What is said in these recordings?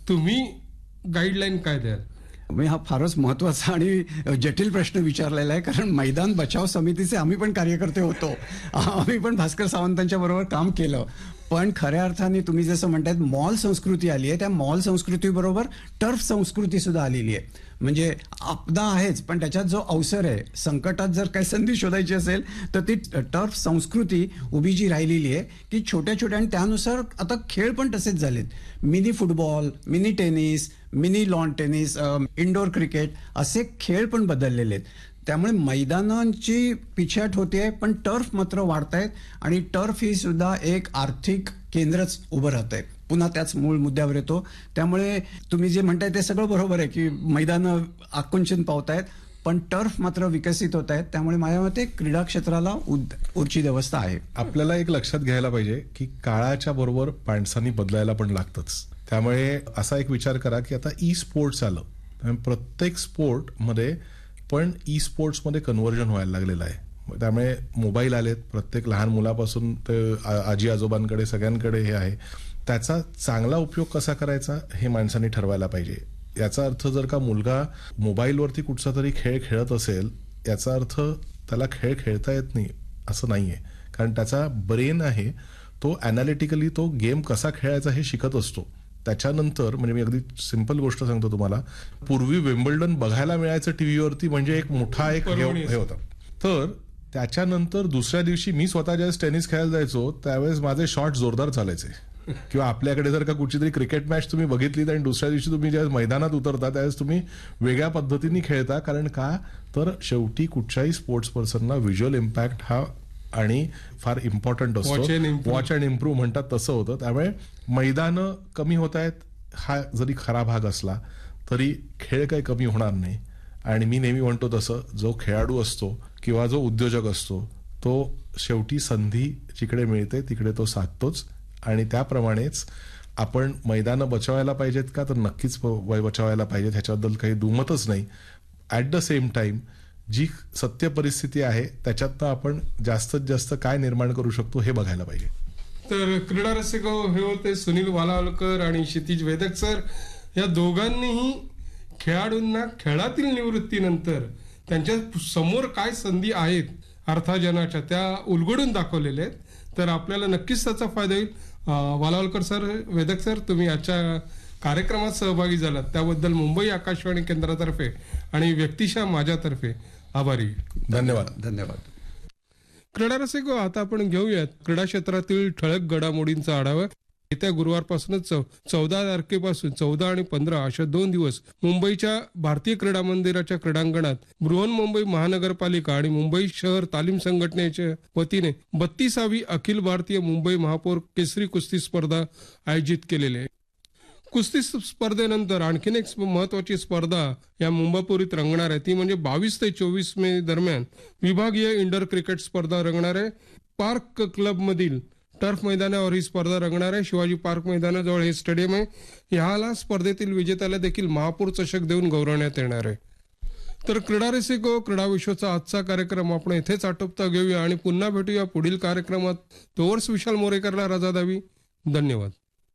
तुम्ही गाईडलाईन काय द्याल? मी हा फारच महत्वाचा आणि जटिल प्रश्न विचारलेला आहे, कारण मैदान बचाव समितीचे आम्ही पण कार्यकर्ते होतो. आम्ही पण भास्कर सावंतांच्या बरोबर काम केलं. पण खऱ्या अर्थाने तुम्ही जसं म्हणतायत मॉल संस्कृती आली आहे, त्या मॉल संस्कृतीबरोबर टर्फ संस्कृती सुद्धा आलेली आहे. म्हणजे आपदा आहेच, पण त्याच्यात जो अवसर आहे, संकटात जर काही संधी शोधायची असेल तर ती टर्फ संस्कृती उभी जी राहिलेली आहे की छोट्या छोट्या, आणि त्यानुसार आता खेळ पण तसेच झालेत. Mini football, mini tennis, mini lawn tennis, indoor cricket असे खेळ पण बदललेले आहेत. त्यामुळे मैदानांची पिछेहाट होते, पण टर्फ मात्र वाढतायत आणि टर्फ ही सुद्धा एक आर्थिक केंद्रच उभं राहत आहे. पुन्हा त्याच मूळ मुद्द्यावर येतो. त्यामुळे तुम्ही जे म्हणताय ते सगळं बरोबर आहे की मैदानं आकुंचन पावतायत, पण टर्फ मात्र विकसित होत आहेत. त्यामुळे माझ्या मते क्रीडा क्षेत्राला ऊर्जित व्यवस्था आहे. आपल्याला एक लक्षात घ्यायला पाहिजे की काळाच्या बरोबर माणसांनी बदलायला पण लागतंच. त्यामुळे असा एक विचार करा की आता ई स्पोर्ट्स आलं, त्यामुळे प्रत्येक स्पोर्टमध्ये पण ई स्पोर्ट्समध्ये कन्व्हर्जन व्हायला लागलेलं आहे. त्यामुळे मोबाईल आलेत, प्रत्येक लहान मुलापासून ते आजी आजोबांकडे सगळ्यांकडे हे आहे. त्याचा चांगला उपयोग कसा करायचा हे माणसांनी ठरवायला पाहिजे. याचा अर्थ जर का मुलगा मोबाईलवरती कुठचा तरी खेळ खेळत असेल, याचा अर्थ त्याला खेळ खेळता येत नाही असं नाहीये. कारण त्याचा ब्रेन आहे तो अॅनालिटिकली तो गेम कसा खेळायचा हे शिकत असतो. त्याच्यानंतर म्हणजे मी अगदी सिंपल गोष्ट सांगतो तुम्हाला, पूर्वी विम्बल्डन बघायला मिळायचं टीव्हीवरती म्हणजे एक मोठा एक हे होता. तर त्याच्यानंतर दुसऱ्या दिवशी मी स्वतः ज्यावेळेस टेनिस खेळायला जायचो त्यावेळेस माझे शॉट जोरदार चालायचे. किंवा आपल्याकडे जर का कुठची तरी क्रिकेट मॅच तुम्ही बघितलीत आणि दुसऱ्या दिवशी तुम्ही ज्यावेळेस मैदानात उतरता त्यावेळेस तुम्ही वेगळ्या पद्धतीने खेळता. कारण का तर शेवटी कुठच्याही स्पोर्ट्स पर्सनना व्हिज्युअल इम्पॅक्ट हा आणि फार इम्पॉर्टंट असतो. वॉच अँड इम्प्रूव्ह म्हणतात तसं होतं. त्यामुळे मैदानं कमी होत आहेत हा जरी खरा भाग असला तरी खेळ काही कमी होणार नाही. आणि मी नेहमी म्हणतो तसं जो खेळाडू असतो किंवा जो उद्योजक असतो तो शेवटी संधी जिकडे मिळते तिकडे तो साधतोच. आणि त्याप्रमाणेच आपण मैदानं बचावायला पाहिजेत का, तर नक्कीच बचावायला पाहिजेत, ह्याच्याबद्दल काही दुमतच नाही. ॲट द सेम टाइम जी सत्य परिस्थिती आहे त्याच्यातनं आपण जास्तीत जास्त काय निर्माण करू शकतो हे बघायला पाहिजे. तर क्रीडा रसिक हे होते सुनील वालावलकर आणि क्षितिज वेदक सर. या दोघांनीही खेळाडूंना खेळातील निवृत्तीनंतर त्यांच्या समोर काय संधी आहेत अर्थार्जनाच्या त्या उलगडून दाखवलेल्या आहेत. तर आपल्याला नक्कीच त्याचा फायदा होईल. वालावलकर सर, वेदक सर, तुम्ही आजच्या कार्यक्रमात सहभागी झालात त्याबद्दल मुंबई आकाशवाणी केंद्रातर्फे आणि व्यक्तिशः माझ्यातर्फे आभारी. धन्यवाद. धन्यवाद. क्रीडा रसिक, आता आपण घेऊयात क्रीडा क्षेत्रातील ठळक घडामोडींचा आढावा. येत्या गुरुवारपासूनच 14 तारखेपासून 14 आणि 15 अशा 2 दिवस मुंबईच्या भारतीय क्रीडा मंदिराच्या क्रीडांगणात बृहन्मुंबई महानगरपालिका आणि मुंबई शहर तालीम संघटनेच्या वतीने 32वी अखिल भारतीय मुंबई महापौर केसरी कुस्ती स्पर्धा आयोजित केलेली आहे. कुस्ती स्पर्धेनंतर आणखीन एक महत्वाची स्पर्धा या मुंबापुरीत रंगणार आहे. ती म्हणजे 22 ते 24 मे दरम्यान विभागीय इंडोर क्रिकेट स्पर्धा रंगणार आहे. पार्क क्लब मधील टर्फ मैदानावर ही स्पर्धा रंगणार आहे. शिवाजी पार्क मैदानाजवळ हे स्टेडियम आहे. ह्याला स्पर्धेतील विजेत्याला देखील महापौर चषक देऊन गौरवण्यात येणार आहे. तर क्रीडा रसिको, क्रीडा विश्वचा आजचा कार्यक्रम आपण येथेच आटोपता घेऊया आणि पुन्हा भेटूया पुढील कार्यक्रमात. तोवर्स विशाल मोरेकरला रजा द्यावी. धन्यवाद.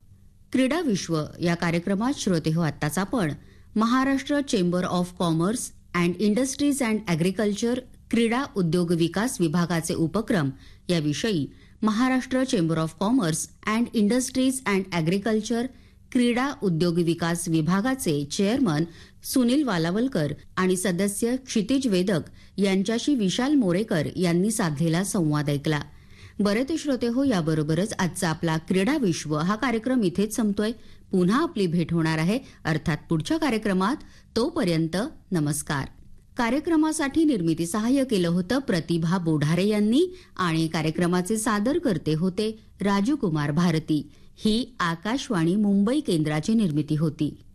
क्रीडा विश्व या कार्यक्रमात श्रोते हो, आत्ताच आपण Maharashtra chamber of commerce and industries and agriculture क्रीडा उद्योग विकास विभागाचे उपक्रम याविषयी Maharashtra chamber of commerce and industries and agriculture क्रीडा उद्योग विकास विभागाचे चेअरमन सुनील वालावलकर आणि सदस्य क्षितिज वेदक यांच्याशी विशाल मोरेकर यांनी साधलेला संवाद ऐकला. बरे ते श्रोते हो, याबरोबरच आजचा आपला क्रीडा विश्व हा कार्यक्रम इथेच संपतोय. पुन्हा आपली भेट होणार आहे अर्थात पुढच्या कार्यक्रमात. तोपर्यंत नमस्कार. कार्यक्रमासाठी निर्मिती सहाय्य केलं होतं प्रतिभा बोढारे यांनी आणि कार्यक्रमाचे सादर करते होते राजू कुमार भारती. ही आकाशवाणी मुंबई केंद्राची निर्मिती होती.